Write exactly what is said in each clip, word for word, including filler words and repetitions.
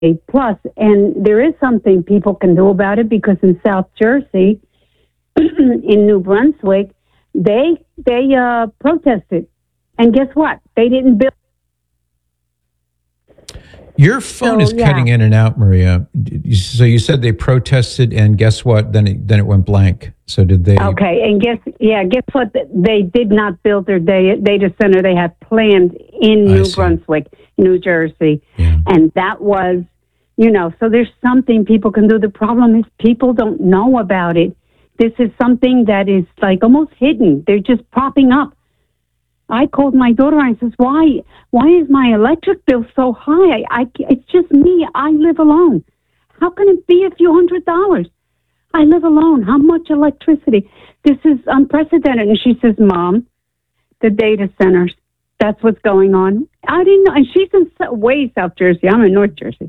plus, and there is something people can do about it because in South Jersey, in New Brunswick, they they uh, protested, and guess what? They didn't build. Your phone So, is yeah. cutting in and out, Maria. So you said they protested, and guess what? Then it, then it went blank. So did they? Okay, and guess yeah, guess what? They did not build their data, data center they had planned in I New see. Brunswick, New Jersey, Yeah. and that was, you know, so there's something people can do. The problem is people don't know about it. This is something that is like almost hidden. They're just popping up. I called my daughter and I says, why, why is my electric bill so high? I, I, it's just me. I live alone. How can it be a few hundred dollars? I live alone. How much electricity? This is unprecedented. And she says, Mom, the data centers, that's what's going on. I didn't know. And she's in so- way South Jersey. I'm in North Jersey.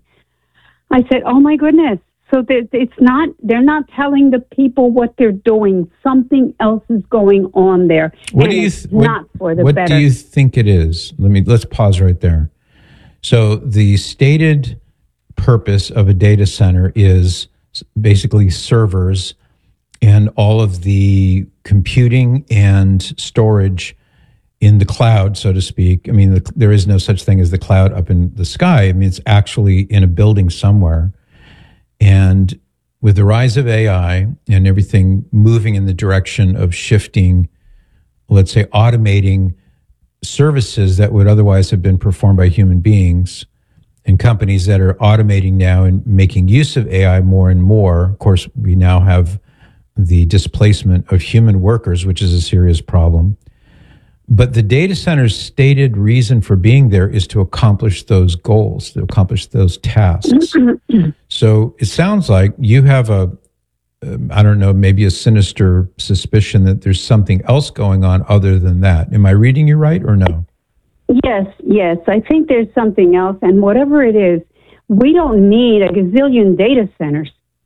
I said, oh my goodness. So that it's not, they're not telling the people what they're doing. Something else is going on there. What and do you it's th- what, not for the what better. do you think it is? Let me let's pause right there. So the stated purpose of a data center is basically servers and all of the computing and storage in the cloud, so to speak. I mean, the, there is no such thing as the cloud up in the sky. I mean, it's actually in a building somewhere. And with the rise of A I and everything moving in the direction of shifting, let's say automating services that would otherwise have been performed by human beings, and companies that are automating now and making use of A I more and more. Of course, we now have the displacement of human workers, which is a serious problem. But the data center's stated reason for being there is to accomplish those goals, to accomplish those tasks. So it sounds like you have a, um, I don't know, maybe a sinister suspicion that there's something else going on other than that. Am I reading you right or no? Yes, yes. I think there's something else. And whatever it is, we don't need a gazillion data centers.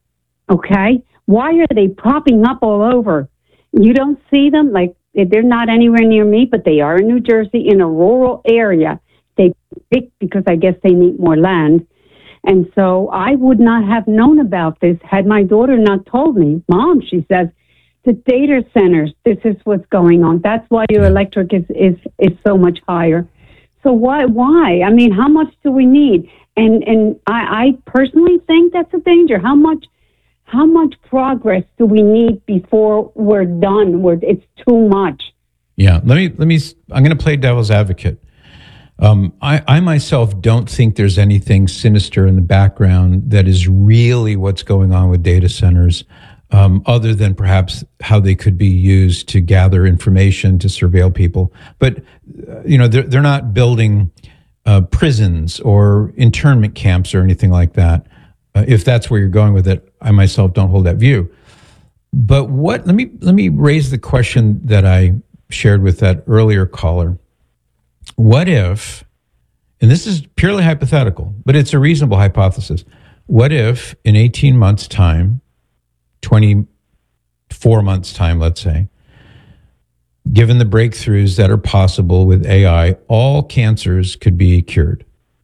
Okay? Why are they popping up all over? You don't see them? Like, they're not anywhere near me, but they are in New Jersey in a rural area. They pick because I guess they need more land. And so I would not have known about this had my daughter not told me. Mom, she says, the data centers, this is what's going on. That's why your electric is, is, is so much higher. So why, why? I mean, how much do we need? And, and I, I personally think that's a danger. How much, how much progress do we need before we're done? Where it's too much. Yeah, let me, let me, I'm going to play devil's advocate. Um, I, I myself don't think there's anything sinister in the background that is really what's going on with data centers, um, other than perhaps how they could be used to gather information, to surveil people. But, uh, you know, they're, they're not building uh, prisons or internment camps or anything like that. Uh, if that's where you're going with it, I myself don't hold that view. But what, let me, let me raise the question that I shared with that earlier caller. What if, and this is purely hypothetical, but it's a reasonable hypothesis. What if in eighteen months' time, twenty-four months' time, let's say, given the breakthroughs that are possible with A I, all cancers could be cured?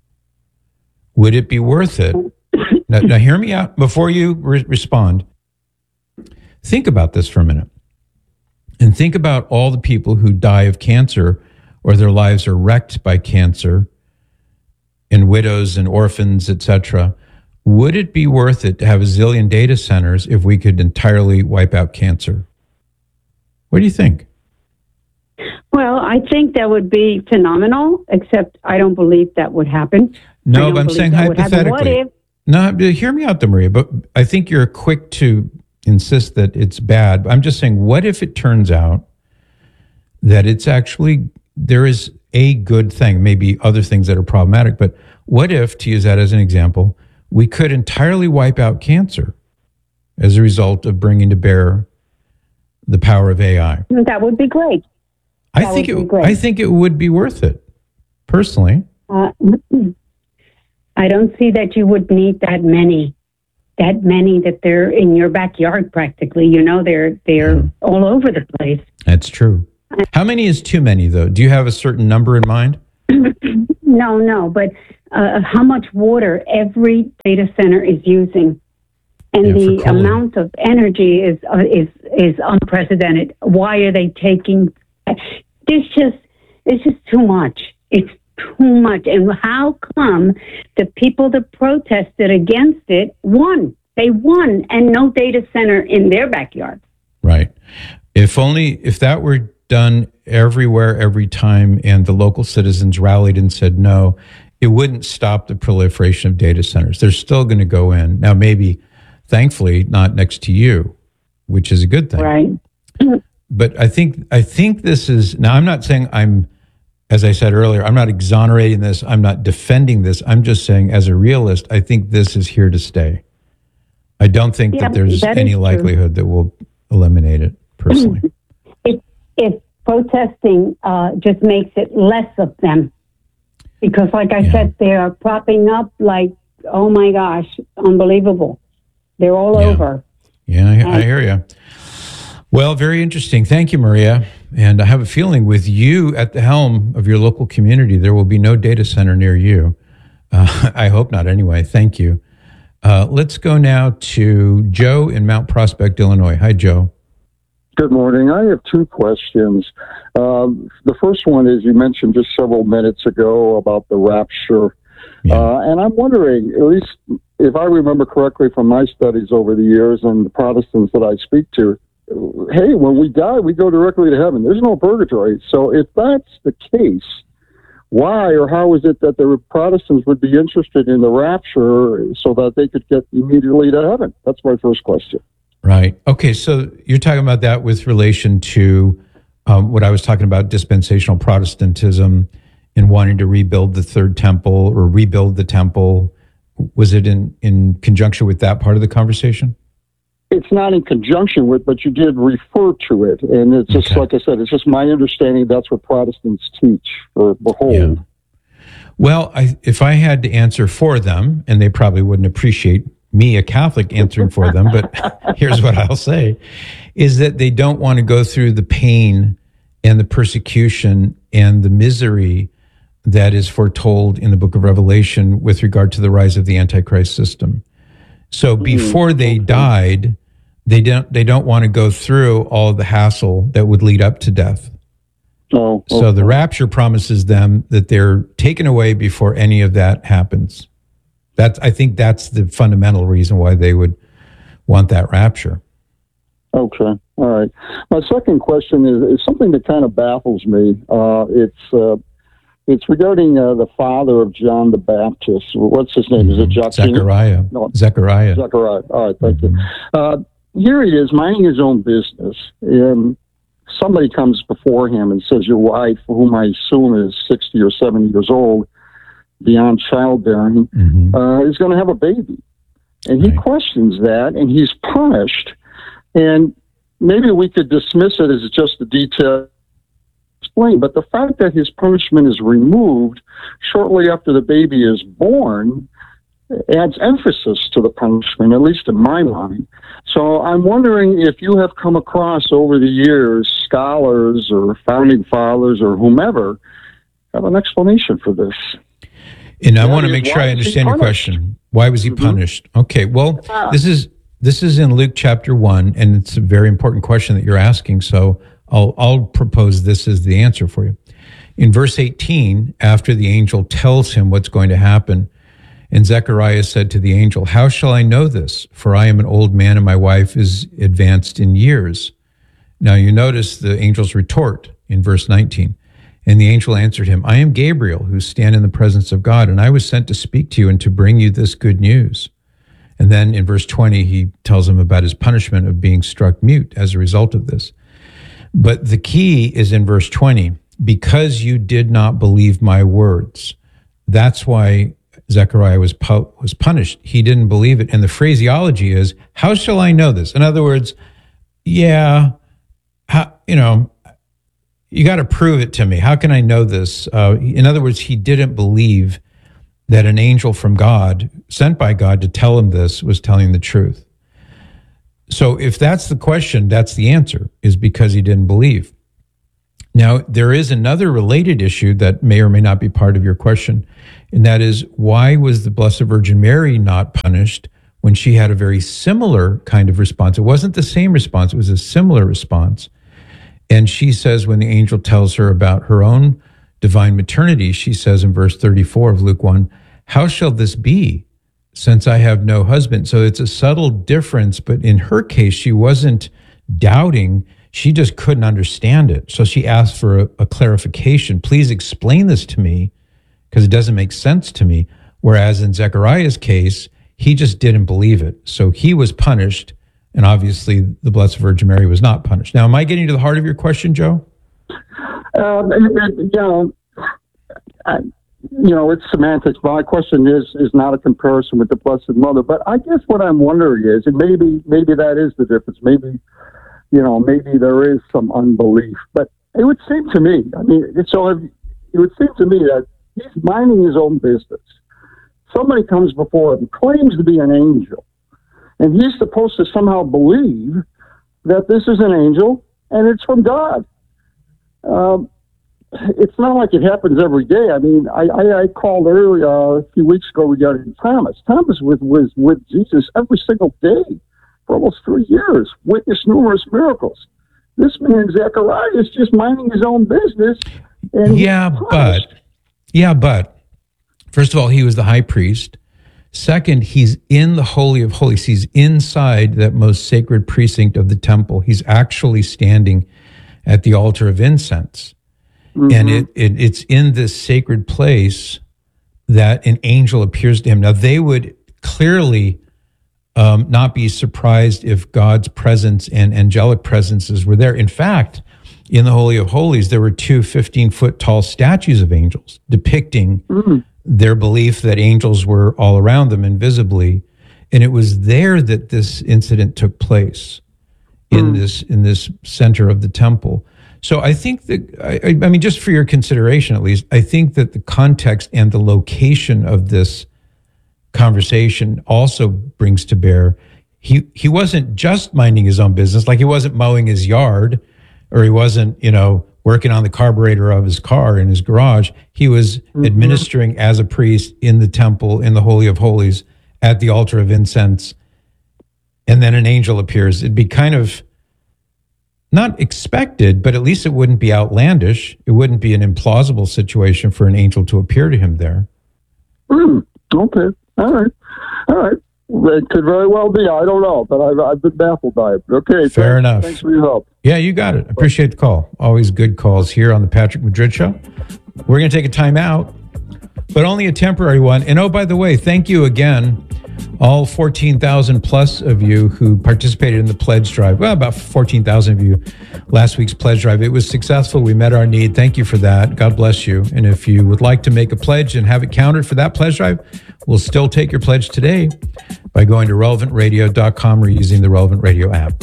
Would it be worth it? Now, now hear me out before you re- respond. Think about this for a minute. And think about all the people who die of cancer or their lives are wrecked by cancer, and widows and orphans, et cetera. Would it be worth it to have a zillion data centers if we could entirely wipe out cancer? What do you think? Well, I think that would be phenomenal, except I don't believe that would happen. No, but I'm saying hypothetically. What if? No, hear me out, though, Maria, but I think you're quick to insist that it's bad. I'm just saying, what if it turns out that it's actually, there is a good thing, maybe other things that are problematic, but what if, to use that as an example, we could entirely wipe out cancer as a result of bringing to bear the power of A I? That would be great. I think it, I think it would be worth it, personally. Uh, I don't see that you would need that many, that many that they're in your backyard practically. You know, they're they're mm. all over the place. That's true. How many is too many, though? Do you have a certain number in mind? No, no, but uh, how much water every data center is using. And Yeah, for the cooling. amount of energy is uh, is is unprecedented. Why are they taking? There's just it's just too much. It's too much. And how come the people that protested against it won? They won, and no data center in their backyard. Right. If only if that were done everywhere, every time, and the local citizens rallied and said no, it wouldn't stop the proliferation of data centers. They're still going to go in. Now, maybe, thankfully, not next to you, which is a good thing. Right. But I think I think this is, now I'm not saying I'm, as I said earlier, I'm not exonerating this. I'm not defending this. I'm just saying, as a realist, I think this is here to stay. I don't think Yeah, that there's that any is true. likelihood that we'll eliminate it, personally. If, if protesting uh, just makes it less of them, because like I Yeah. said, they are propping up like, oh my gosh, unbelievable. They're all Yeah. over. Yeah, I, I hear you. Well, very interesting. Thank you, Maria. And I have a feeling with you at the helm of your local community, there will be no data center near you. Uh, I hope not anyway. Thank you. Uh, let's go now to Joe in Mount Prospect, Illinois. Hi, Joe. Good morning. I have two questions. Um, the first one is you mentioned just several minutes ago about the rapture. Yeah. Uh, and I'm wondering, at least if I remember correctly from my studies over the years and the Protestants that I speak to, hey, when we die, we go directly to heaven. There's no purgatory. So if that's the case, why or how is it that the Protestants would be interested in the rapture so that they could get immediately to heaven? That's my first question. Right. Okay. So you're talking about that with relation to um, what I was talking about, dispensational Protestantism and wanting to rebuild the third temple or rebuild the temple. Was it in, in conjunction with that part of the conversation? It's not in conjunction with, but you did refer to it. And it's just, Okay. like I said, it's just my understanding that's what Protestants teach or behold. Yeah. Well, I, if I had to answer for them, and they probably wouldn't appreciate me, a Catholic, answering for them, but here's what I'll say, is that they don't want to go through the pain and the persecution and the misery that is foretold in the book of Revelation with regard to the rise of the Antichrist system. So before they died, they don't they don't want to go through all of the hassle that would lead up to death. Oh, So okay. the rapture promises them that they're taken away before any of that happens. That's I think that's the fundamental reason why they would want that rapture. Okay. All right. My second question is, is something that kind of baffles me. Uh, it's uh, it's regarding uh, the father of John the Baptist. What's his name? Is it Joaquin? Zechariah. No. Zechariah. Zechariah. All right. Thank Mhm. you. Uh, here he is minding his own business. And somebody comes before him and says, your wife, whom I assume is sixty or seventy years old, beyond childbearing, Mhm. uh, is going to have a baby. And he Right. questions that, and he's punished. And maybe we could dismiss it as just a detail explain, but the fact that his punishment is removed shortly after the baby is born adds emphasis to the punishment, at least in my mind. So I'm wondering if you have come across over the years scholars or founding fathers or whomever have an explanation for this. And I Yeah, want to because make sure why I was he understand your punished? question. Why was he Mhm. punished? Okay, well, Ah. this is this is in Luke chapter one, and it's a very important question that you're asking. So I'll I'll propose this as the answer for you. In verse eighteen, after the angel tells him what's going to happen, and Zechariah said to the angel, "How shall I know this? For I am an old man, and my wife is advanced in years." Now you notice the angel's retort in verse nineteen. And the angel answered him, "I am Gabriel, who stand in the presence of God, and I was sent to speak to you and to bring you this good news." And then in verse twenty, he tells him about his punishment of being struck mute as a result of this. But the key is in verse twenty, because you did not believe my words. That's why Zechariah was pu- was punished. He didn't believe it. And the phraseology is, how shall I know this? In other words, yeah, how, you know, you got to prove it to me. How can I know this? Uh, in other words, he didn't believe that an angel from God, sent by God to tell him this, was telling the truth. So if that's the question, that's the answer, is because he didn't believe. Now, there is another related issue that may or may not be part of your question, and that is, why was the Blessed Virgin Mary not punished when she had a very similar kind of response? It wasn't the same response, it was a similar response. And she says, when the angel tells her about her own divine maternity, she says in verse thirty-four of Luke one, "How shall this be, since I have no husband?" So it's a subtle difference, but in her case, she wasn't doubting. She just couldn't understand it. So she asked for a, a clarification. Please explain this to me, because it doesn't make sense to me. Whereas in Zechariah's case, he just didn't believe it. So he was punished, and obviously the Blessed Virgin Mary was not punished. Now, am I getting to the heart of your question, Joe? Um, you know, I, you know, it's semantics. My question is is not a comparison with the Blessed Mother. But I guess what I'm wondering is, and maybe maybe that is the difference. Maybe, you know, maybe there is some unbelief. But it would seem to me, I mean, it's so it would seem to me that he's minding his own business. Somebody comes before him, claims to be an angel, and he's supposed to somehow believe that this is an angel and it's from God. Um, it's not like it happens every day. I mean, I, I, I called earlier uh, a few weeks ago regarding Thomas. Thomas was, was with Jesus every single day for almost three years, witnessed numerous miracles. This man, Zechariah, is just minding his own business. And yeah, but, yeah, but, first of all, he was the high priest. Second, he's in the Holy of Holies. He's inside that most sacred precinct of the temple. He's actually standing at the altar of incense. Mm-hmm. And it, it it's in this sacred place that an angel appears to him. Now, they would clearly um, not be surprised if God's presence and angelic presences were there. In fact, in the Holy of Holies, there were two fifteen-foot tall statues of angels depicting mm-hmm. their belief that angels were all around them invisibly. And it was there that this incident took place, in mm. this in this center of the temple. So I think that, I, I mean, just for your consideration at least, I think that the context and the location of this conversation also brings to bear, he he wasn't just minding his own business, like he wasn't mowing his yard, or he wasn't, you know, working on the carburetor of his car in his garage. He was mm-hmm. administering as a priest in the temple, in the Holy of Holies, at the altar of incense, and then an angel appears. It'd be kind of not expected, but at least it wouldn't be outlandish. It wouldn't be an implausible situation for an angel to appear to him there. Mm, okay. All right. All right. It could very well be. I don't know, but I've, I've been baffled by it. Okay. Fair thanks, enough. Thanks for your help. Yeah, you got it. Appreciate the call. Always good calls here on the Patrick Madrid Show. We're going to take a time out, but only a temporary one. And oh, by the way, thank you again, all fourteen thousand plus of you who participated in the pledge drive. Well, about fourteen thousand of you last week's pledge drive. It was successful. We met our need. Thank you for that. God bless you. And if you would like to make a pledge and have it counted for that pledge drive, we'll still take your pledge today by going to relevant radio dot com or using the Relevant Radio app.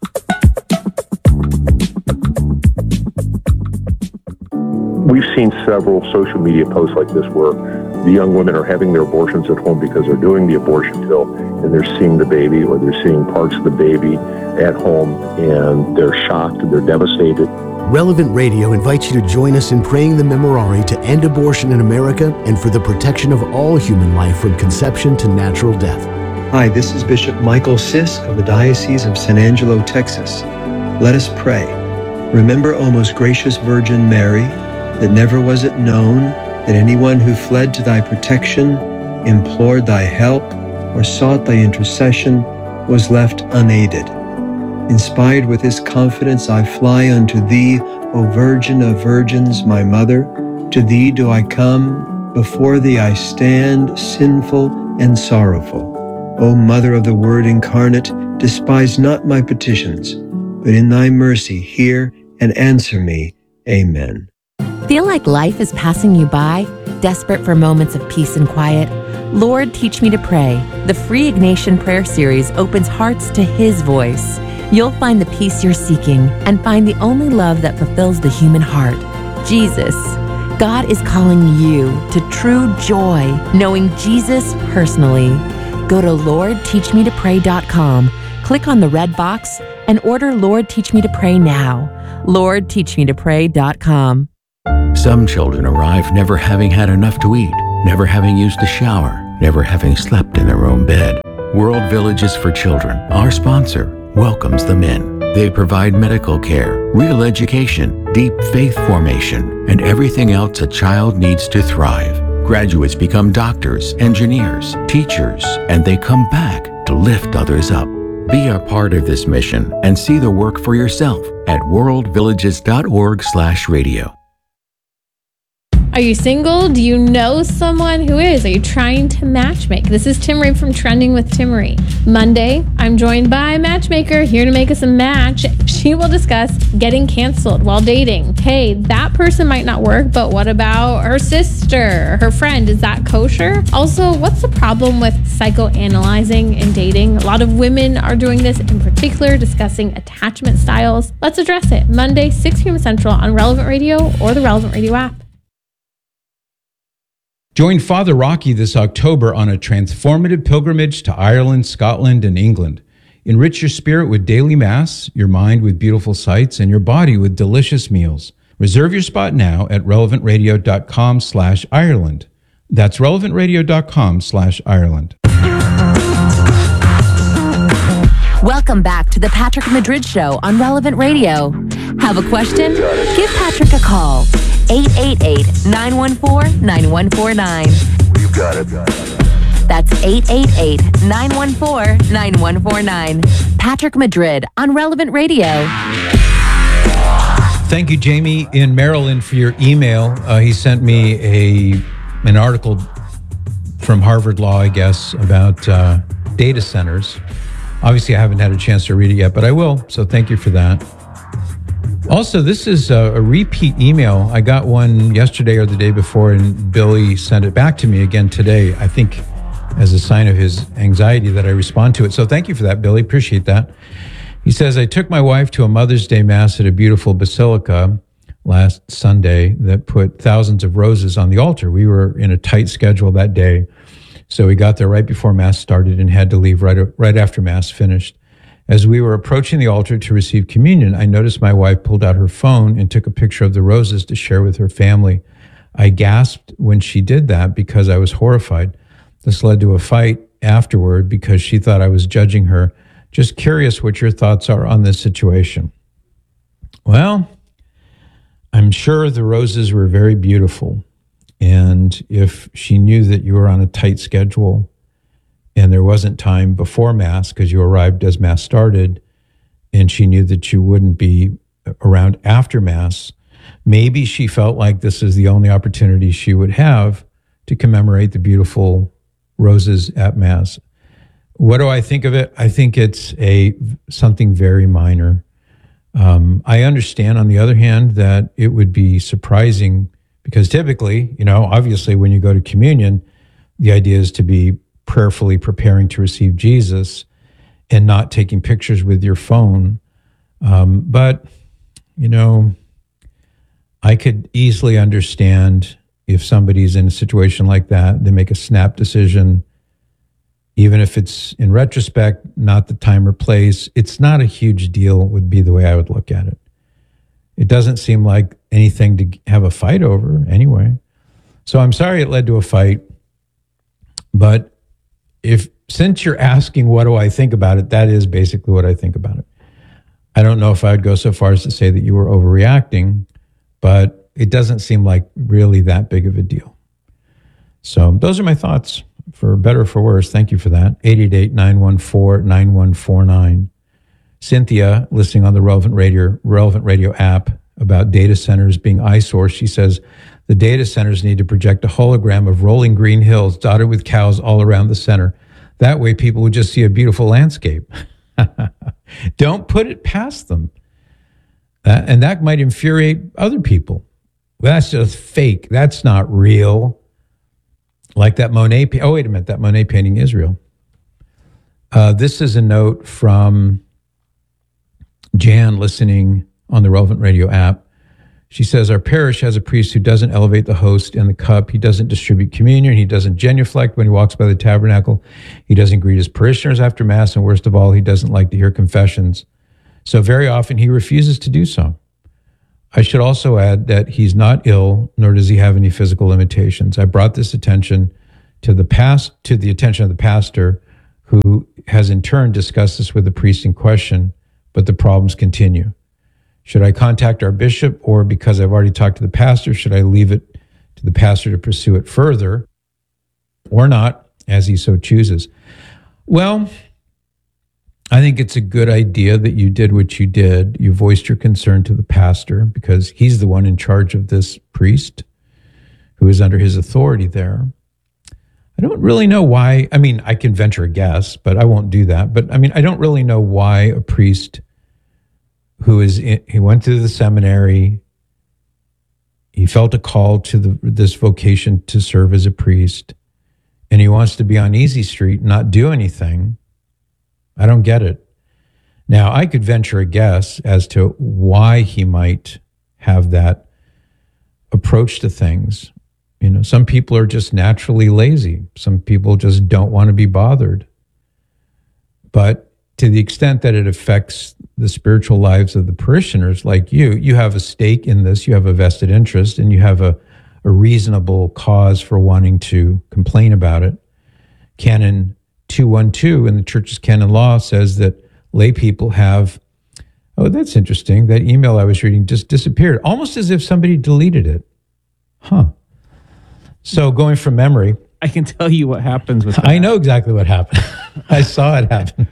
We've seen several social media posts like this where the young women are having their abortions at home because they're doing the abortion pill and they're seeing the baby, or they're seeing parts of the baby at home, and they're shocked and they're devastated. Relevant Radio invites you to join us in praying the Memorare to end abortion in America and for the protection of all human life from conception to natural death. Hi, this is Bishop Michael Sisk of the Diocese of San Angelo, Texas. Let us pray. Remember, O most gracious Virgin Mary, that never was it known that anyone who fled to thy protection, implored thy help, or sought thy intercession was left unaided. Inspired with this confidence, I fly unto thee, O Virgin of Virgins, my Mother. To thee do I come, before thee I stand, sinful and sorrowful. O Mother of the Word incarnate, despise not my petitions, but in thy mercy hear and answer me. Amen. Feel like life is passing you by? Desperate for moments of peace and quiet? Lord, Teach Me to Pray. The free Ignatian Prayer Series opens hearts to His voice. You'll find the peace you're seeking and find the only love that fulfills the human heart, Jesus. God is calling you to true joy, knowing Jesus personally. Go to lord teach me to pray dot com, click on the red box, and order Lord Teach Me to Pray now. Lord Teach Me to Pray dot com. Some children arrive never having had enough to eat, never having used a shower, never having slept in their own bed. World Villages for Children, our sponsor, welcomes them in. They provide medical care, real education, deep faith formation, and everything else a child needs to thrive. Graduates become doctors, engineers, teachers, and they come back to lift others up. Be a part of this mission and see the work for yourself at world villages dot org slash radio. Are you single? Do you know someone who is? Are you trying to matchmake? This is Timmerie from Trending with Timmerie. Monday, I'm joined by a matchmaker here to make us a match. She will discuss getting canceled while dating. Hey, that person might not work, but what about her sister, her friend? Is that kosher? Also, what's the problem with psychoanalyzing in dating? A lot of women are doing this, in particular, discussing attachment styles. Let's address it. Monday, six p.m. Central on Relevant Radio or the Relevant Radio app. Join Father Rocky this October on a transformative pilgrimage to Ireland, Scotland, and England. Enrich your spirit with daily Mass, your mind with beautiful sights, and your body with delicious meals. Reserve your spot now at relevant radio dot com slash Ireland. That's relevant radio dot com slash Ireland. Welcome back to the Patrick Madrid Show on Relevant Radio. Have a question? Give Patrick a call. eight eight eight, nine one four, nine one four nine. You got it. That's eight eight eight, nine one four, nine one four nine. Patrick Madrid on Relevant Radio. Thank you, Jamie in Maryland, for your email. Uh, he sent me a an article from Harvard Law, I guess, about uh, data centers. Obviously, I haven't had a chance to read it yet, but I will. So thank you for that. Also, this is a, a repeat email. I got one yesterday or the day before, and Billy sent it back to me again today, I think as a sign of his anxiety that I respond to it. So thank you for that, Billy. Appreciate that. He says, I took my wife to a Mother's Day Mass at a beautiful basilica last Sunday that put thousands of roses on the altar. We were in a tight schedule that day, so we got there right before Mass started and had to leave right, right after Mass finished. As we were approaching the altar to receive communion, I noticed my wife pulled out her phone and took a picture of the roses to share with her family. I gasped when she did that because I was horrified. This led to a fight afterward because she thought I was judging her. Just curious what your thoughts are on this situation. Well, I'm sure the roses were very beautiful. And if she knew that you were on a tight schedule and there wasn't time before Mass because you arrived as Mass started, and she knew that you wouldn't be around after Mass, maybe she felt like this is the only opportunity she would have to commemorate the beautiful roses at Mass. What do I think of it? I think it's a something very minor. Um, I understand, on the other hand, that it would be surprising because typically, you know, obviously when you go to communion, the idea is to be prayerfully preparing to receive Jesus and not taking pictures with your phone. Um, but, you know, I could easily understand if somebody's in a situation like that, they make a snap decision, even if it's in retrospect, not the time or place. It's not a huge deal would be the way I would look at it. It doesn't seem like anything to have a fight over anyway. So I'm sorry it led to a fight. But if since you're asking what do I think about it, that is basically what I think about it. I don't know if I would go so far as to say that you were overreacting, but it doesn't seem like really that big of a deal. So those are my thoughts, for better or for worse. Thank you for that. eight eight eight, nine one four, nine one four nine. Cynthia, listening on the Relevant Radio, Relevant Radio app about data centers being eyesores, she says, the data centers need to project a hologram of rolling green hills dotted with cows all around the center. That way people would just see a beautiful landscape. Don't put it past them. Uh, and that might infuriate other people. That's just fake. That's not real. Like that Monet, pa- oh, wait a minute, that Monet painting is real. Uh, this is a note from Jan, listening on the Relevant Radio app. She says, our parish has a priest who doesn't elevate the host and the cup. He doesn't distribute communion. He doesn't genuflect when he walks by the tabernacle. He doesn't greet his parishioners after Mass. And worst of all, he doesn't like to hear confessions. So very often he refuses to do so. I should also add that he's not ill, nor does he have any physical limitations. I brought this attention to the past, to the attention of the pastor, who has in turn discussed this with the priest in question, but the problems continue. Should I contact our bishop, or because I've already talked to the pastor, should I leave it to the pastor to pursue it further, or not, as he so chooses? Well, I think it's a good idea that you did what you did. You voiced your concern to the pastor because he's the one in charge of this priest who is under his authority there. I don't really know why. I mean, I can venture a guess, but I won't do that. But I mean, I don't really know why a priest who is in, he went to the seminary, he felt a call to the, this vocation to serve as a priest, and he wants to be on easy street and not do anything. I don't get it. Now, I could venture a guess as to why he might have that approach to things. You know, some people are just naturally lazy. Some people just don't want to be bothered. But to the extent that it affects the spiritual lives of the parishioners like you, you have a stake in this, you have a vested interest, and you have a, a reasonable cause for wanting to complain about it. Canon two twelve in the church's canon law says that lay people have, oh, that's interesting. That email I was reading just disappeared, almost as if somebody deleted it. Huh. So going from memory. I can tell you what happens with that. I know exactly what happened. I saw it happen.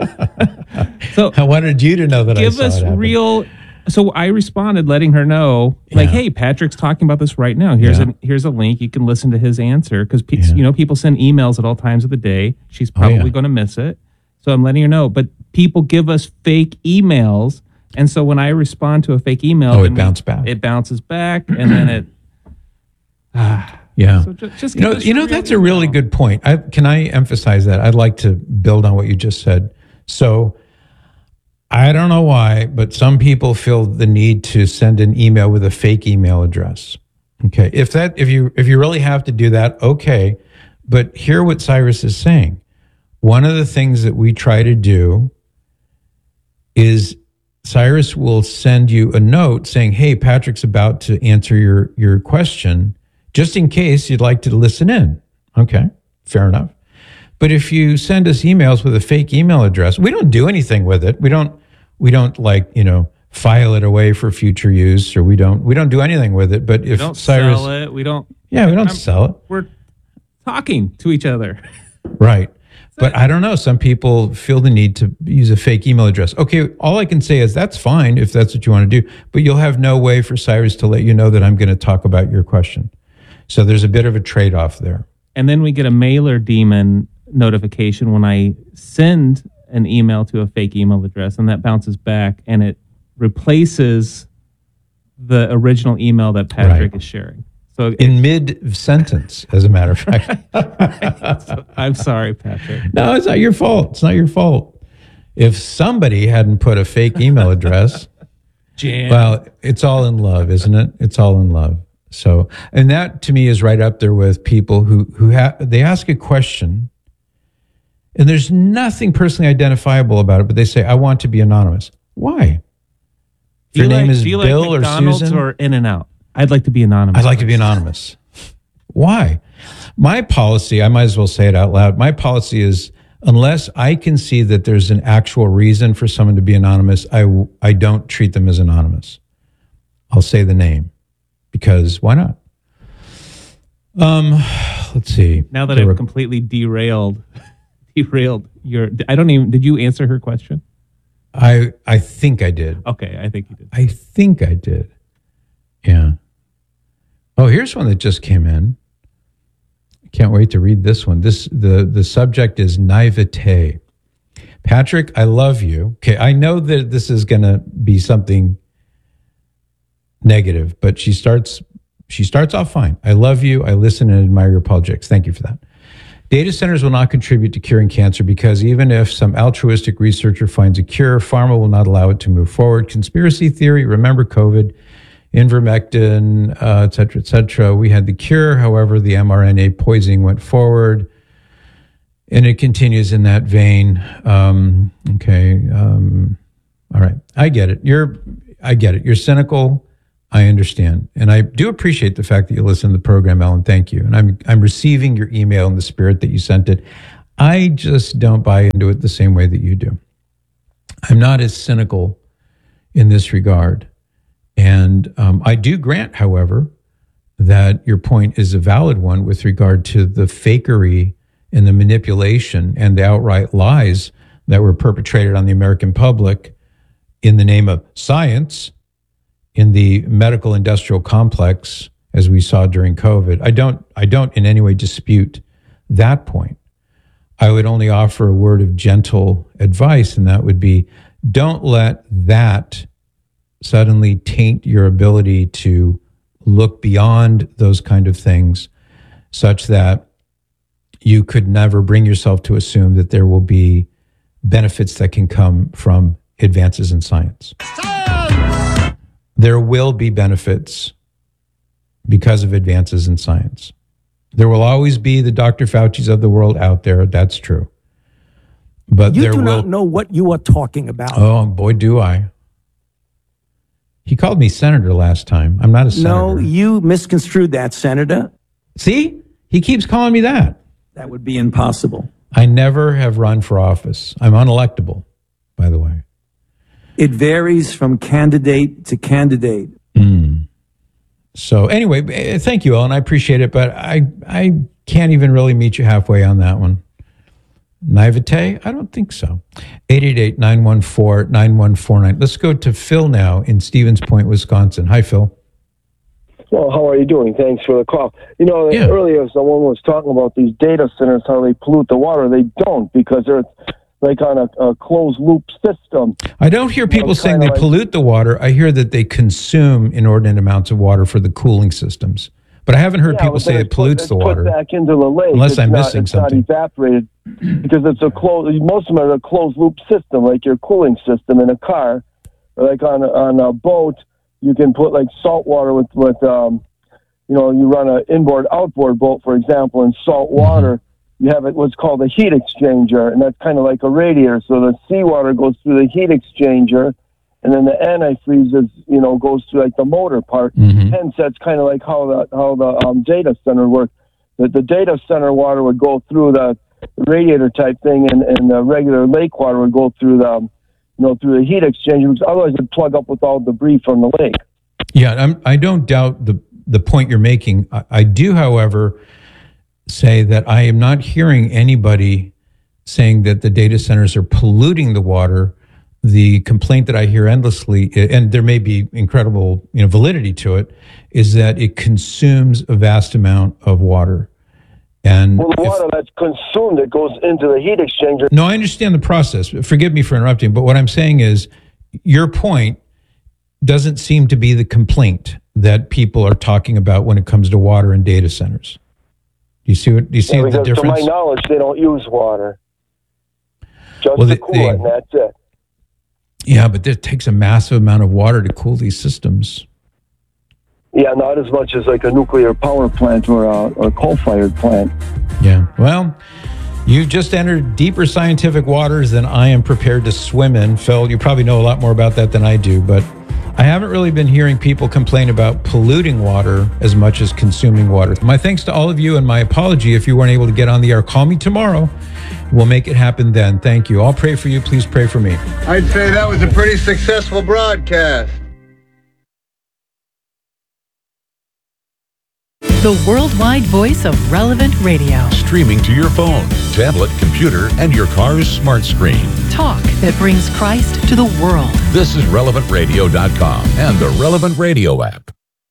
So I wanted you to know that I give saw us it happen. real. So I responded, letting her know, like, Yeah. "Hey, Patrick's talking about this right now. Here's Yeah. a here's a link. You can listen to his answer because pe- Yeah. you know people send emails at all times of the day. She's probably yeah. going to miss it. So I'm letting her know. But people give us fake emails, and so when I respond to a fake email, Oh, it then we- bounced back. It bounces back, and then it. Ah, Yeah. So just, just You give know, us you your know real that's a really email. good point. I, can I emphasize that? I'd like to build on what you just said. So I don't know why, but some people feel the need to send an email with a fake email address. Okay. If that if you if you really have to do that, okay. But hear what Cyrus is saying. One of the things that we try to do is Cyrus will send you a note saying, "Hey, Patrick's about to answer your your question, just in case you'd like to listen in." Okay, fair enough. But if you send us emails with a fake email address, we don't do anything with it. We don't we don't like, you know, file it away for future use, or we don't we don't do anything with it. But We if don't Cyrus sell it. We don't. Yeah, we don't I'm- sell it. We're talking to each other. Right. But I don't know. Some people feel the need to use a fake email address. Okay, all I can say is that's fine if that's what you want to do, but you'll have no way for Cyrus to let you know that I'm going to talk about your question. So there's a bit of a trade-off there. And then we get a mailer demon notification when I send an email to a fake email address, and that bounces back and it replaces the original email that Patrick Right. is sharing. So In mid-sentence, as a matter of fact. so I'm sorry, Patrick. No, it's not your fault. It's not your fault. If somebody hadn't put a fake email address, Jan. well, it's all in love, isn't it? It's all in love. So, and that to me is right up there with people who who ha- they ask a question, and there's nothing personally identifiable about it, but they say, "I want to be anonymous." Why? If Do your you name like, is do you like Bill or McDonald's Susan, or In-N-Out? I'd like to be anonymous. I'd like to be anonymous. Why? My policy, I might as well say it out loud. My policy is unless I can see that there's an actual reason for someone to be anonymous, I, w- I don't treat them as anonymous. I'll say the name because why not? Um, let's see. Now that There I've were- completely derailed, derailed your. I don't even. Did you answer her question? I I think I did. Okay, I think you did. I think I did. Yeah. Oh, here's one that just came in. I can't wait to read this one. This the the subject is naivete. Patrick, I love you. Okay, I know that this is going to be something negative, but she starts she starts off fine. I love you. I listen and admire your apologetics. Thank you for that. Data centers will not contribute to curing cancer because even if some altruistic researcher finds a cure, pharma will not allow it to move forward. Conspiracy theory, remember COVID, Ivermectin, uh, et cetera, et cetera. We had the cure. However, the mRNA poisoning went forward. And it continues in that vein. Um, okay. Um, All right. I get it. You're, I get it. You're cynical. I understand. And I do appreciate the fact that you listen to the program, Ellen. Thank you. And I'm, I'm receiving your email in the spirit that you sent it. I just don't buy into it the same way that you do. I'm not as cynical in this regard. And um, I do grant, however, that your point is a valid one with regard to the fakery and the manipulation and the outright lies that were perpetrated on the American public in the name of science in the medical industrial complex, as we saw during COVID. I don't, I don't in any way dispute that point. I would only offer a word of gentle advice, and that would be, don't let that suddenly taint your ability to look beyond those kind of things, such that you could never bring yourself to assume that there will be benefits that can come from advances in science. Science! There will be benefits because of advances in science. There will always be the Doctor Fauci's of the world out there. That's true. But you there do will not know what you are talking about. Oh, boy, do I. He called me senator last time. I'm not a senator. No, you misconstrued that, Senator. See? He keeps calling me that. That would be impossible. I never have run for office. I'm unelectable, by the way. It varies from candidate to candidate. Mm. So anyway, thank you, Ellen. I appreciate it, but I I can't even really meet you halfway on that one. Naivete? I don't think so. eight eight eight, nine one four, nine one four nine. Let's go to Phil now in Stevens Point, Wisconsin. Hi, Phil. Well, how are you doing? Thanks for the call. You know, yeah. Earlier someone was talking about these data centers, how they pollute the water. They don't, because they're like on a, a closed-loop system. I don't hear people you know, saying they like, pollute the water. I hear that they consume inordinate amounts of water for the cooling systems. But I haven't heard yeah, people say it pollutes put, the water. Put back into the lake. Unless it's I'm not, missing it's something. It's not evaporated because it's a closed. Most of them are a closed-loop system, like your cooling system in a car, or like on a, on a boat. You can put like salt water with with. Um, You know, you run an inboard-outboard boat, for example, in salt water. Mm-hmm. You have it, what's called a heat exchanger, and that's kind of like a radiator. So the seawater goes through the heat exchanger, and then the antifreeze is, you know, goes through like the motor part. Mm-hmm. Hence, that's kind of like how the how the um, data center works. That the data center water would go through the radiator type thing, and, and the regular lake water would go through the, you know, through the heat exchanger. Because otherwise, it'd plug up with all the debris from the lake. Yeah, I'm, I don't doubt the. the point you're making. I, I do, however, say that I am not hearing anybody saying that the data centers are polluting the water. The complaint that I hear endlessly, and there may be incredible, you know, validity to it, is that it consumes a vast amount of water. And well, the water if, that's consumed, it goes into the heat exchanger. No, I understand the process. Forgive me for interrupting, but what I'm saying is your point doesn't seem to be the complaint that people are talking about when it comes to water and data centers. Do you see what? Do you see yeah, the difference? To my knowledge, they don't use water. Just well, to they, cool they, it, and that's it. Yeah, but it takes a massive amount of water to cool these systems. Yeah, not as much as like a nuclear power plant or a, or a coal-fired plant. Yeah, well, you've just entered deeper scientific waters than I am prepared to swim in. Phil, you probably know a lot more about that than I do, but I haven't really been hearing people complain about polluting water as much as consuming water. My thanks to all of you, and my apology if you weren't able to get on the air. Call me tomorrow. We'll make it happen then. Thank you. I'll pray for you. Please pray for me. I'd say that was a pretty successful broadcast. The worldwide voice of Relevant Radio. Streaming to your phone, tablet, computer, and your car's smart screen. Talk that brings Christ to the world. This is relevant radio dot com and the Relevant Radio app.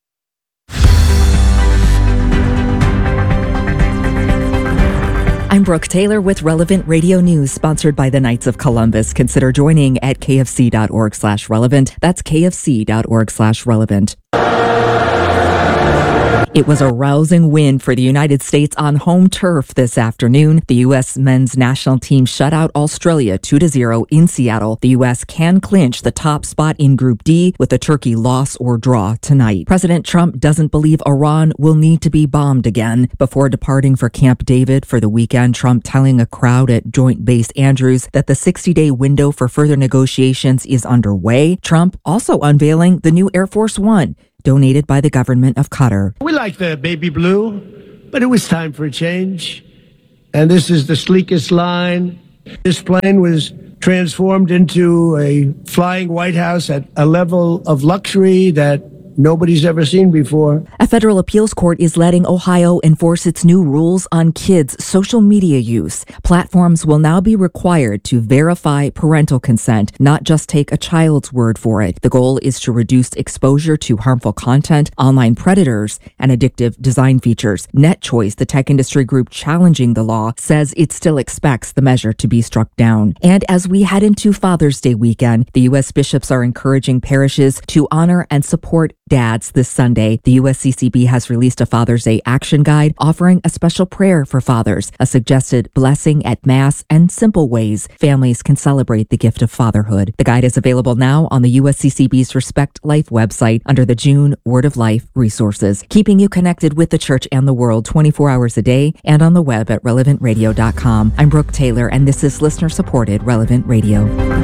I'm Brooke Taylor with Relevant Radio News, sponsored by the Knights of Columbus. Consider joining at kfc.org slash relevant. That's kfc.org slash relevant. It was a rousing win for the United States on home turf this afternoon. The U S men's national team shut out Australia two to zero in Seattle. The U S can clinch the top spot in Group D with a Turkey loss or draw tonight. President Trump doesn't believe Iran will need to be bombed again. Before departing for Camp David for the weekend, Trump telling a crowd at Joint Base Andrews that the sixty-day window for further negotiations is underway. Trump also unveiling the new Air Force One, donated by the government of Qatar. We like the baby blue, but it was time for a change. And this is the sleekest line. This plane was transformed into a flying White House at a level of luxury that nobody's ever seen before. A federal appeals court is letting Ohio enforce its new rules on kids' social media use. Platforms will now be required to verify parental consent, not just take a child's word for it. The goal is to reduce exposure to harmful content, online predators, and addictive design features. NetChoice, the tech industry group challenging the law, says it still expects the measure to be struck down. And as we head into Father's Day weekend, the U S bishops are encouraging parishes to honor and support dads this Sunday. The U S C C B has released a Father's Day action guide offering a special prayer for fathers, a suggested blessing at Mass, and simple ways families can celebrate the gift of fatherhood. The guide is available now on the U S C C B's Respect Life website under the June Word of Life resources, keeping you connected with the church and the world twenty-four hours a day and on the web at relevant radio dot com. I'm Brooke Taylor, and this is listener-supported Relevant Radio.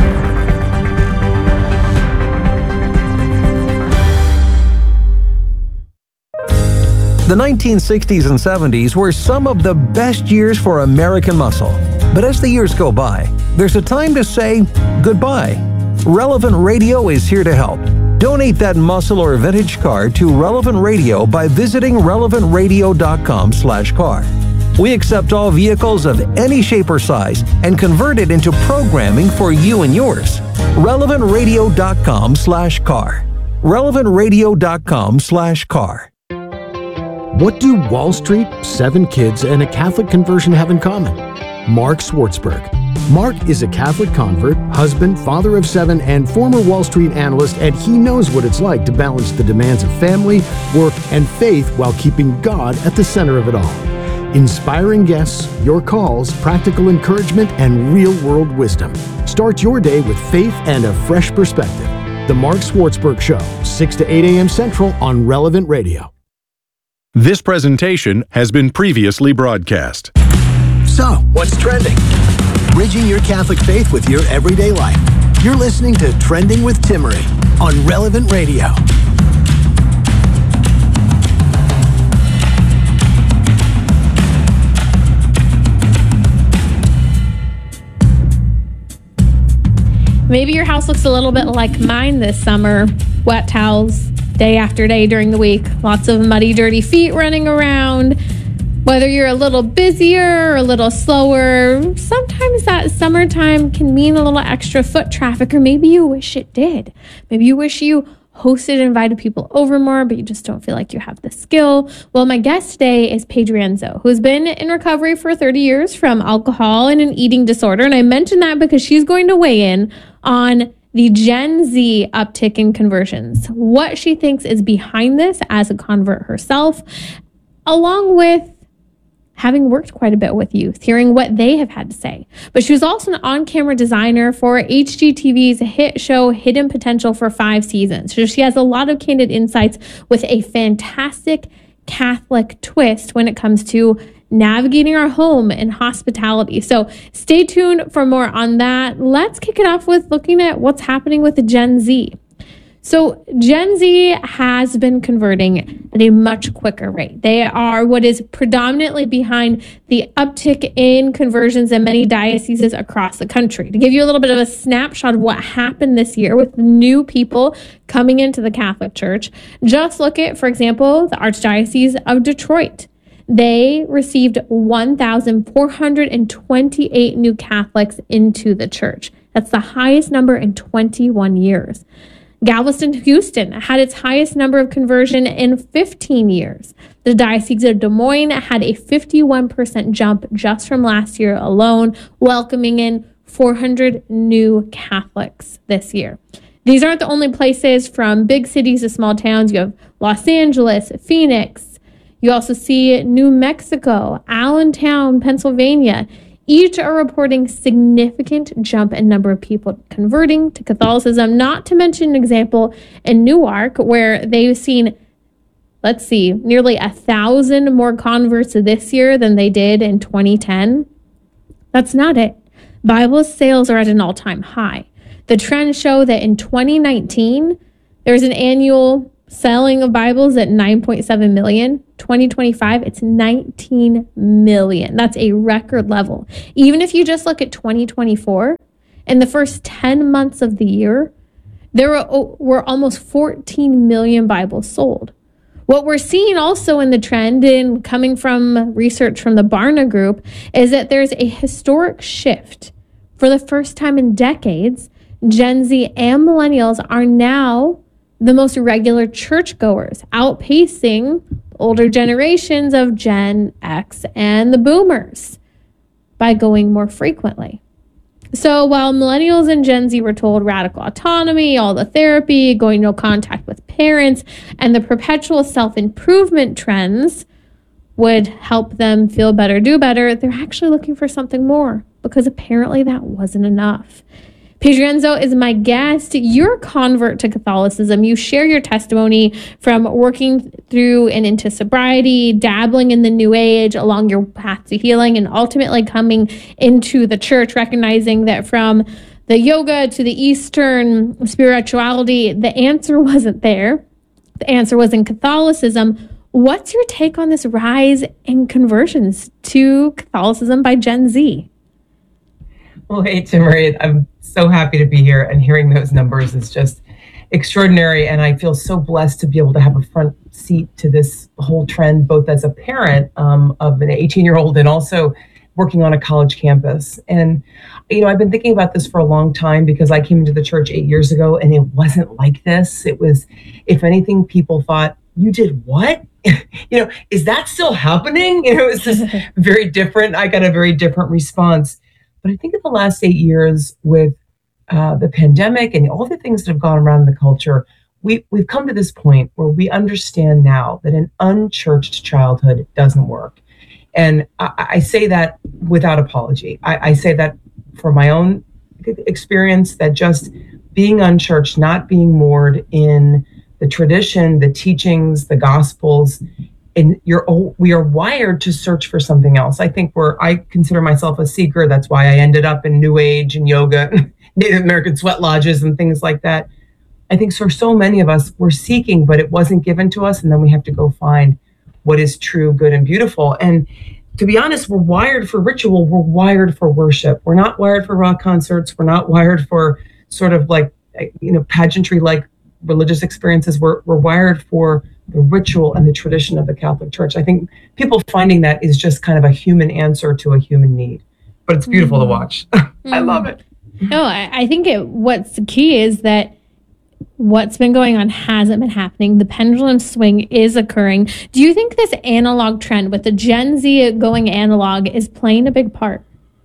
The nineteen sixties and seventies were some of the best years for American muscle. But as the years go by, there's a time to say goodbye. Relevant Radio is here to help. Donate that muscle or vintage car to Relevant Radio by visiting relevant radio dot com slash car. We accept all vehicles of any shape or size and convert it into programming for you and yours. relevant radio dot com slash car. relevant radio dot com slash car. What do Wall Street, seven kids, and a Catholic conversion have in common? Mark Swartzberg. Mark is a Catholic convert, husband, father of seven, and former Wall Street analyst, and he knows what it's like to balance the demands of family, work, and faith while keeping God at the center of it all. Inspiring guests, your calls, practical encouragement, and real-world wisdom. Start your day with faith and a fresh perspective. The Mark Swartzberg Show, six to eight a.m. Central on Relevant Radio. This presentation has been previously broadcast. So, what's trending? Bridging your Catholic faith with your everyday life. You're listening to Trending with Timmerie on Relevant Radio. Maybe your house looks a little bit like mine this summer. Wet towels, day after day during the week. Lots of muddy, dirty feet running around. Whether you're a little busier or a little slower, sometimes that summertime can mean a little extra foot traffic, or maybe you wish it did. Maybe you wish you hosted and invited people over more, but you just don't feel like you have the skill. Well, my guest today is Paige Rienzo, who's been in recovery for thirty years from alcohol and an eating disorder. And I mentioned that because she's going to weigh in on the Gen Z uptick in conversions, what she thinks is behind this as a convert herself, along with having worked quite a bit with youth, hearing what they have had to say. But she was also an on-camera designer for H G T V's hit show Hidden Potential for five seasons. So she has a lot of candid insights with a fantastic Catholic twist when it comes to navigating our home and hospitality. So stay tuned for more on that. Let's kick it off with looking at what's happening with the Gen Z. So Gen Z has been converting at a much quicker rate. They are what is predominantly behind the uptick in conversions in many dioceses across the country. To give you a little bit of a snapshot of what happened this year with new people coming into the Catholic Church, just look at, for example, the Archdiocese of Detroit. They received one thousand four hundred twenty-eight new Catholics into the church. That's the highest number in twenty-one years. Galveston, Houston had its highest number of conversion in fifteen years. The Diocese of Des Moines had a fifty-one percent jump just from last year alone, welcoming in four hundred new Catholics this year. These aren't the only places. From big cities to small towns, you have Los Angeles, Phoenix, You also see New Mexico, Allentown, Pennsylvania. Each are reporting significant jump in number of people converting to Catholicism, not to mention an example in Newark where they've seen, let's see, nearly a thousand more converts this year than they did in twenty ten. That's not it. Bible sales are at an all-time high. The trends show that in twenty nineteen, there's an annual selling of Bibles at nine point seven million. twenty twenty-five, it's nineteen million. That's a record level. Even if you just look at twenty twenty-four, in the first ten months of the year, there were, were almost fourteen million Bibles sold. What we're seeing also in the trend, and coming from research from the Barna Group, is that there's a historic shift. For the first time in decades, Gen Z and millennials are now the most regular churchgoers, outpacing older generations of Gen X and the boomers by going more frequently. So while millennials and Gen Z were told radical autonomy, all the therapy, going no contact with parents, and the perpetual self-improvement trends would help them feel better, do better, they're actually looking for something more because apparently that wasn't enough. Pedro is my guest. You're a convert to Catholicism. You share your testimony from working through and into sobriety, dabbling in the New Age along your path to healing, and ultimately coming into the church, recognizing that from the yoga to the Eastern spirituality, the answer wasn't there. The answer was in Catholicism. What's your take on this rise in conversions to Catholicism by Gen Z? Well, hey, Timmerie, I'm so happy to be here, and hearing those numbers is just extraordinary. And I feel so blessed to be able to have a front seat to this whole trend, both as a parent um, of an eighteen-year-old and also working on a college campus. And, you know, I've been thinking about this for a long time because I came into the church eight years ago and it wasn't like this. It was, if anything, people thought, you did what? You know, is that still happening? You know, it was just very different. I got a very different response. But I think in the last eight years with uh, the pandemic and all the things that have gone around in the culture, we, we've come to this point where we understand now that an unchurched childhood doesn't work. And I, I say that without apology. I, I say that for my own experience, that just being unchurched, not being moored in the tradition, the teachings, the gospels, and you're we are wired to search for something else. I think we're, I consider myself a seeker. That's why I ended up in New Age and yoga, Native American sweat lodges and things like that. I think for so many of us, we're seeking, but it wasn't given to us. And then we have to go find what is true, good, and beautiful. And to be honest, we're wired for ritual. We're wired for worship. We're not wired for rock concerts. We're not wired for sort of like, you know, pageantry-like religious experiences. We're, we're wired for the ritual and the tradition of the Catholic Church. I think people finding that is just kind of a human answer to a human need, but it's beautiful mm-hmm. to watch. I love it. No, I, I think it, what's the key is that what's been going on hasn't been happening. The pendulum swing is occurring. Do you think this analog trend with the Gen Z going analog is playing a big part?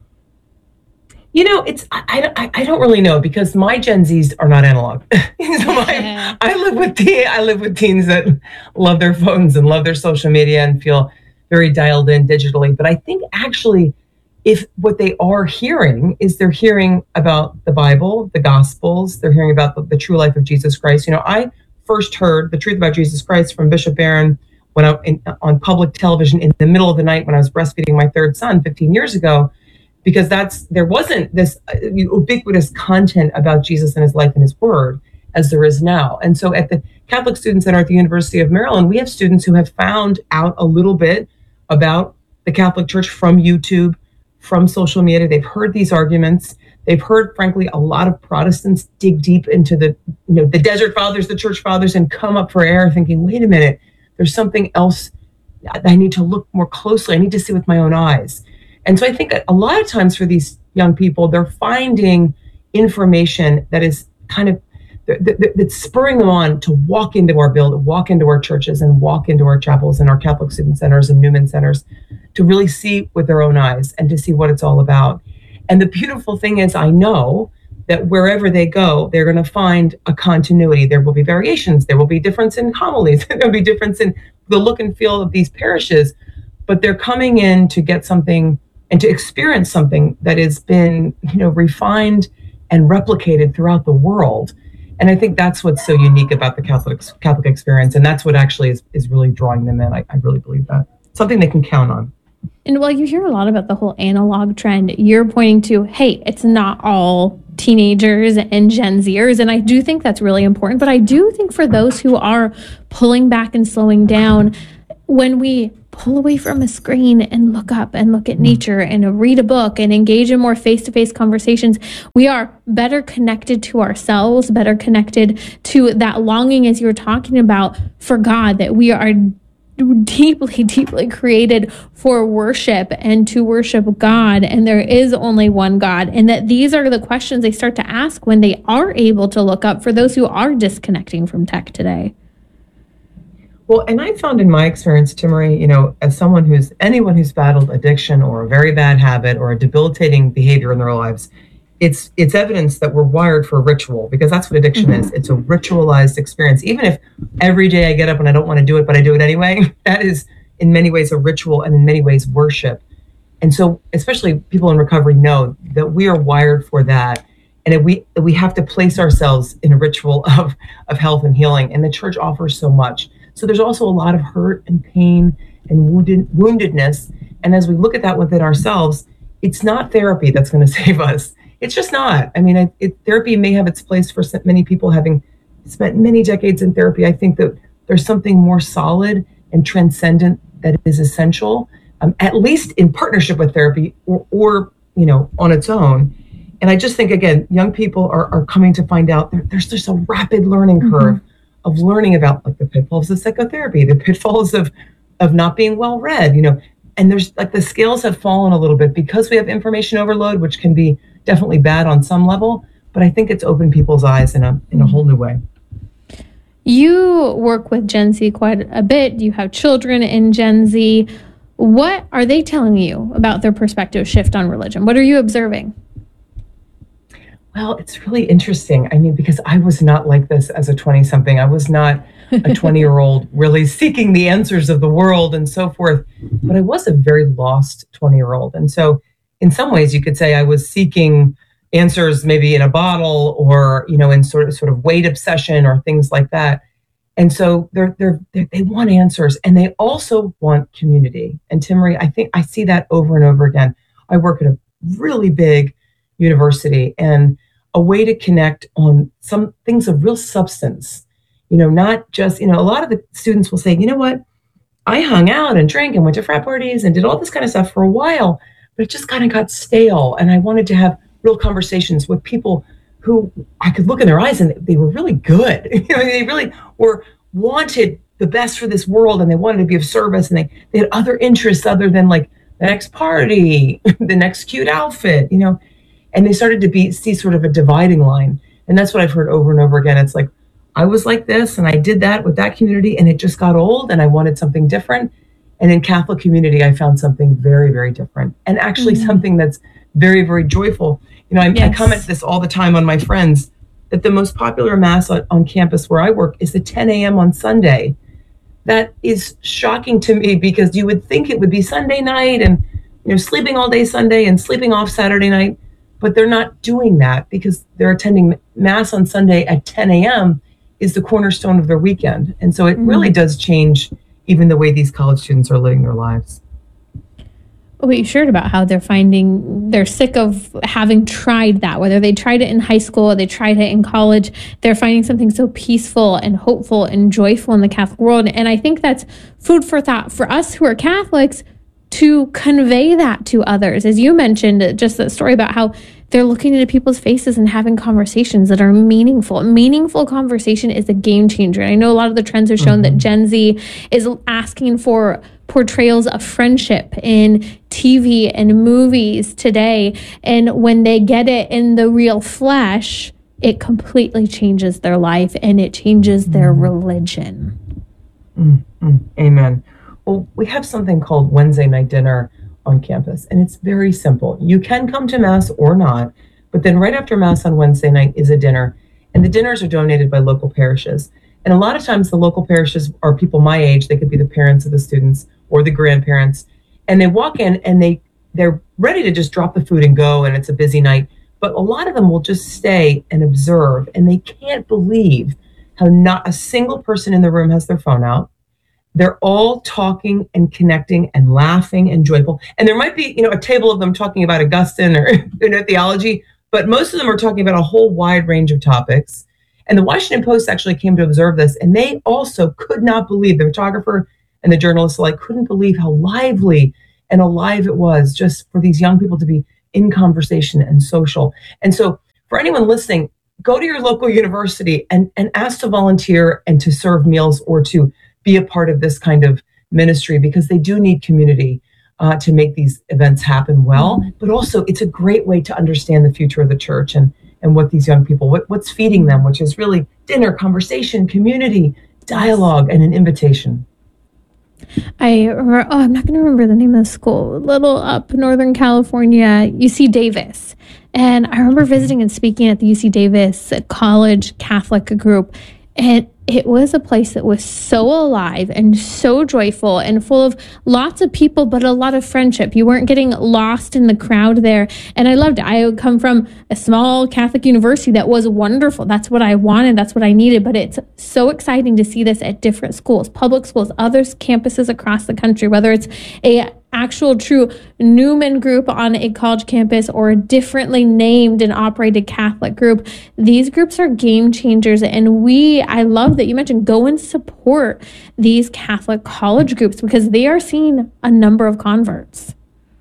You know, it's I, I, I don't really know because my Gen Zs are not analog. so my, I live with teen, I live with teens that love their phones and love their social media and feel very dialed in digitally. But I think actually, if what they are hearing is they're hearing about the Bible, the Gospels, they're hearing about the, the true life of Jesus Christ. You know, I first heard the truth about Jesus Christ from Bishop Barron when I in, on public television in the middle of the night when I was breastfeeding my third son fifteen years ago. Because that's there wasn't this ubiquitous content about Jesus and his life and his word as there is now. And so at the Catholic Student Center at the University of Maryland, we have students who have found out a little bit about the Catholic Church from YouTube, from social media. They've heard these arguments. They've heard, frankly, a lot of Protestants dig deep into the, you know, the Desert Fathers, the Church Fathers, and come up for air thinking, wait a minute, there's something else that I need to look more closely. I need to see with my own eyes. And so I think a lot of times for these young people, they're finding information that is kind of, that's spurring them on to walk into our building, walk into our churches and walk into our chapels and our Catholic student centers and Newman centers to really see with their own eyes and to see what it's all about. And the beautiful thing is I know that wherever they go, they're going to find a continuity. There will be variations. There will be difference in homilies. There will be difference in the look and feel of these parishes, but they're coming in to get something and to experience something that has been, you know, refined and replicated throughout the world. And I think that's what's so unique about the Catholic Catholic experience, and that's what actually is, is really drawing them in. I, I really believe that. Something they can count on. And while you hear a lot about the whole analog trend, you're pointing to, hey, it's not all teenagers and Gen Zers. And I do think that's really important. But I do think for those who are pulling back and slowing down, when we pull away from a screen and look up and look at nature and read a book and engage in more face-to-face conversations, we are better connected to ourselves, better connected to that longing, as you were talking about, for God, that we are deeply, deeply created for worship and to worship God, and there is only one God, and that these are the questions they start to ask when they are able to look up, for those who are disconnecting from tech today. Well, and I found in my experience, Timmerie, you know, as someone who's, anyone who's battled addiction or a very bad habit or a debilitating behavior in their lives, it's it's evidence that we're wired for ritual, because that's what addiction mm-hmm. is. It's a ritualized experience. Even if every day I get up and I don't want to do it, but I do it anyway, that is in many ways a ritual and in many ways worship. And so especially people in recovery know that we are wired for that. And if we we have to place ourselves in a ritual of, of health and healing. And the church offers so much. So there's also a lot of hurt and pain and wounded, woundedness. And as we look at that within ourselves, it's not therapy that's going to save us. It's just not. I mean, it, it, therapy may have its place for many people having spent many decades in therapy. I think that there's something more solid and transcendent that is essential, um, at least in partnership with therapy or, or, you know, on its own. And I just think, again, young people are, are coming to find out there, there's just a rapid learning curve mm-hmm. of learning about like the pitfalls of psychotherapy, the pitfalls of, of not being well read, you know, and there's like the scales have fallen a little bit because we have information overload, which can be definitely bad on some level, but I think it's opened people's eyes in a in a whole new way. You work with Gen Z quite a bit. You have children in Gen Z. What are they telling you about their perspective shift on religion? What are you observing? Well, it's really interesting. I mean, because I was not like this as a twenty-something. I was not a twenty-year-old really seeking the answers of the world and so forth, but I was a very lost twenty-year-old. And so in some ways, you could say I was seeking answers maybe in a bottle or, you know, in sort of sort of weight obsession or things like that. And so they're, they're, they're, they want answers, and they also want community. And Timmerie, I think I see that over and over again. I work at a really big university, and a way to connect on some things of real substance, you know, not just, you know, a lot of the students will say, you know what, I hung out and drank and went to frat parties and did all this kind of stuff for a while, but it just kind of got stale. And I wanted to have real conversations with people who I could look in their eyes and they were really good. You know, they really were wanted the best for this world, and they wanted to be of service, and they, they had other interests other than like the next party, the next cute outfit, you know, and they started to be see sort of a dividing line. And that's what I've heard over and over again. It's like, I was like this and I did that with that community and it just got old and I wanted something different. And in Catholic community, I found something very, very different, and actually mm-hmm. something that's very, very joyful. You know, I, yes. I comment this all the time on my friends, that the most popular mass on, on campus where I work is the ten a.m. on Sunday. That is shocking to me, because you would think it would be Sunday night and, you know, sleeping all day Sunday and sleeping off Saturday night, but they're not doing that because they're attending mass on Sunday at ten a.m. is the cornerstone of their weekend. And so it mm-hmm. really does change even the way these college students are living their lives. What you shared about how they're finding, they're sick of having tried that, whether they tried it in high school or they tried it in college, they're finding something so peaceful and hopeful and joyful in the Catholic world. And I think that's food for thought for us who are Catholics to convey that to others. As you mentioned, just that story about how they're looking into people's faces and having conversations that are meaningful. Meaningful conversation is a game changer. And I know a lot of the trends have shown mm-hmm. that Gen Z is asking for portrayals of friendship in T V and movies today. And when they get it in the real flesh, it completely changes their life and it changes their religion. Mm-hmm. Amen. Well, we have something called Wednesday night dinner on campus, and it's very simple. You can come to Mass or not, but then right after Mass on Wednesday night is a dinner, and the dinners are donated by local parishes. And a lot of times the local parishes are people my age. They could be the parents of the students or the grandparents. And they walk in and they, they're ready to just drop the food and go, and it's a busy night. But a lot of them will just stay and observe, and they can't believe how not a single person in the room has their phone out. They're all talking and connecting and laughing and joyful. And there might be, you know, a table of them talking about Augustine or, you know, theology, but most of them are talking about a whole wide range of topics. And the Washington Post actually came to observe this, and they also could not believe, the photographer and the journalists alike couldn't believe how lively and alive it was just for these young people to be in conversation and social. And so for anyone listening, go to your local university and, and ask to volunteer and to serve meals or to be a part of this kind of ministry, because they do need community uh, to make these events happen well. But also it's a great way to understand the future of the church and, and what these young people, what, what's feeding them, which is really dinner, conversation, community, dialogue, and an invitation. I remember, oh, I'm not going to remember the name of the school, a little up Northern California, U C Davis. And I remember visiting and speaking at the U C Davis College Catholic group. And it was a place that was so alive and so joyful and full of lots of people, but a lot of friendship. You weren't getting lost in the crowd there. And I loved it. I would come from a small Catholic university that was wonderful. That's what I wanted. That's what I needed. But it's so exciting to see this at different schools, public schools, other campuses across the country, whether it's a actual true Newman group on a college campus or a differently named and operated Catholic group. These groups are game changers. And we, I love that you mentioned go and support these Catholic college groups because they are seeing a number of converts.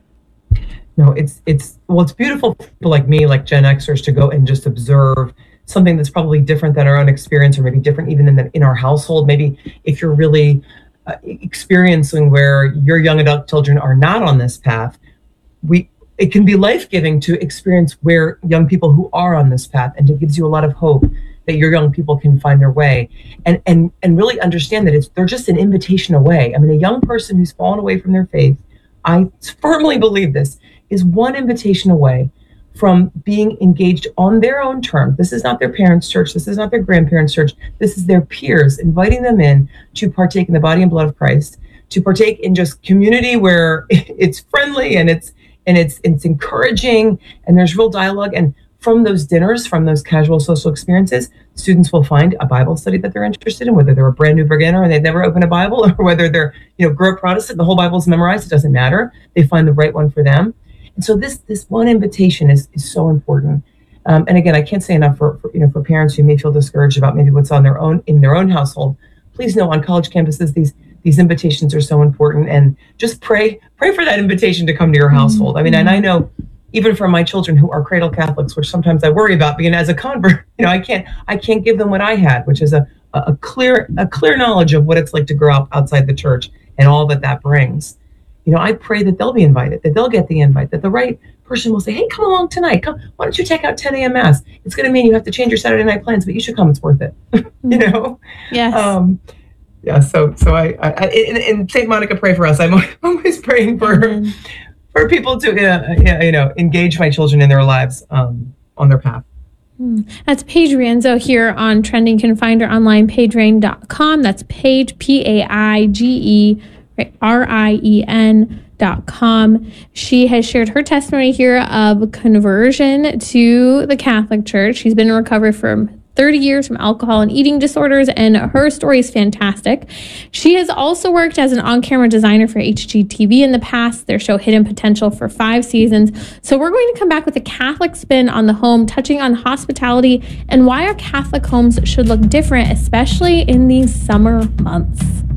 No, it's, it's, well, it's beautiful for people like me, like Gen Xers, to go and just observe something that's probably different than our own experience, or maybe different even in the, in our household. Maybe if you're really Uh, experiencing where your young adult children are not on this path, we it can be life-giving to experience where young people who are on this path, and it gives you a lot of hope that your young people can find their way and and and really understand that it's they're just an invitation away. I mean, a young person who's fallen away from their faith, I firmly believe this, is one invitation away from being engaged on their own terms. This is not their parents' church. This is not their grandparents' church. This is their peers, inviting them in to partake in the body and blood of Christ, to partake in just community where it's friendly and it's and it's it's encouraging and there's real dialogue. And from those dinners, from those casual social experiences, students will find a Bible study that they're interested in, whether they're a brand new beginner and they've never opened a Bible, or whether they're, you know, grew up Protestant, the whole Bible's memorized. It doesn't matter. They find the right one for them. And so this this one invitation is is so important. Um, and again, I can't say enough for, for you know for parents who may feel discouraged about maybe what's on their own in their own household. Please know on college campuses these these invitations are so important, and just pray pray for that invitation to come to your household. I mean, and I know even for my children who are cradle Catholics, which sometimes I worry about, being as a convert, you know, I can't I can't give them what I had, which is a a clear a clear knowledge of what it's like to grow up outside the church and all that that brings. You know, I pray that they'll be invited, that they'll get the invite, that the right person will say, hey, come along tonight. Come, why don't you check out ten a.m. Mass? It's going to mean you have to change your Saturday night plans, but you should come. It's worth it. You know? Yes. Um, yeah. So, so I, I, I in, in Saint Monica, pray for us. I'm always praying for, mm-hmm. for people to, uh, you know, engage my children in their lives um, on their path. That's Paige Rienzo here on Trending. You can find her online, paige rien dot com. That's Paige, P A I G E, R I E N dot com. She has shared her testimony here of conversion to the Catholic Church. She's been in recovery for thirty years from alcohol and eating disorders, and her story is fantastic. She has also worked as an on-camera designer for H G T V in the past, their show Hidden Potential, for five seasons. So we're going to come back with a Catholic spin on the home, touching on hospitality and why our Catholic homes should look different, especially in these summer months.